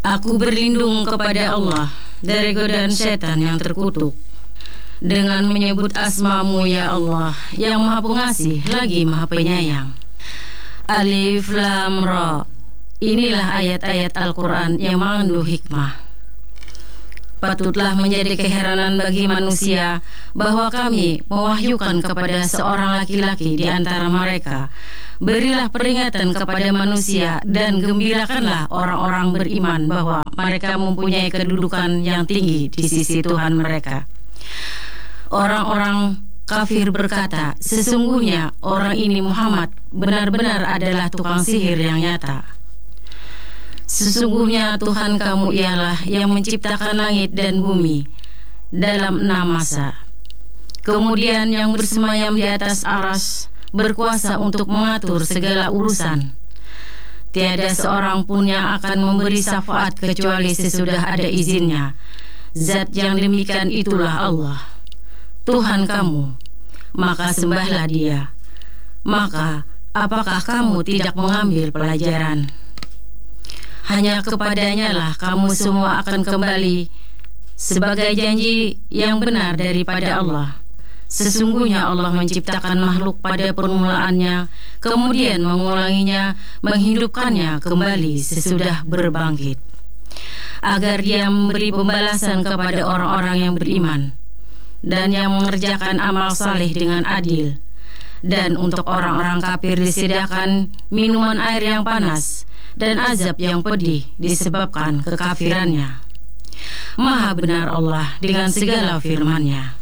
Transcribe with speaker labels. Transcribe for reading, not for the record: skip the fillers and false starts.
Speaker 1: Aku berlindung kepada Allah dari godaan setan yang terkutuk, dengan menyebut asma-Mu ya Allah, yang Maha Pengasih lagi Maha Penyayang. Alif Lam Ra. Inilah ayat-ayat Al-Quran yang mengandung hikmah. Patutlah menjadi keheranan bagi manusia bahwa kami mewahyukan kepada seorang laki-laki di antara mereka, berilah peringatan kepada manusia dan gembirakanlah orang-orang beriman bahwa mereka mempunyai kedudukan yang tinggi di sisi Tuhan mereka. Orang-orang kafir berkata, sesungguhnya orang ini Muhammad benar-benar adalah tukang sihir yang nyata. Sesungguhnya Tuhan kamu ialah yang menciptakan langit dan bumi dalam 6 masa. Kemudian yang bersemayam di atas aras berkuasa untuk mengatur segala urusan. Tiada seorang pun yang akan memberi syafaat kecuali sesudah ada izinnya. Zat yang demikian itulah Allah, Tuhan kamu, maka sembahlah Dia. Maka apakah kamu tidak mengambil pelajaran? Hanya kepadanya lah kamu semua akan kembali, sebagai janji yang benar daripada Allah. Sesungguhnya Allah menciptakan makhluk pada permulaannya, kemudian mengulanginya, menghidupkannya kembali sesudah berbangkit, agar Dia memberi pembalasan kepada orang-orang yang beriman dan yang mengerjakan amal saleh dengan adil. Dan untuk orang-orang kafir disediakan minuman air yang panas dan azab yang pedih disebabkan kekafirannya. Maha benar Allah dengan segala firman-Nya.